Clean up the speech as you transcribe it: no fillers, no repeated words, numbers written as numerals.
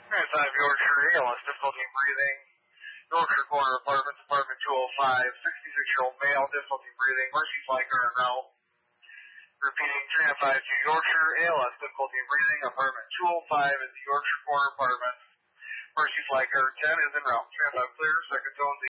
5 Yorkshire, ALS, difficulty in breathing. Yorkshire Corner Apartments, Apartment 205, 66-year-old male, difficulty in breathing, Mercy Flicker en route. Repeating, Transit 5 to Yorkshire, ALS, difficulty in breathing, Apartment 205 at the Yorkshire Corner Apartments. Mercy Flicker 10 is en route. Transit 5 clear, second zone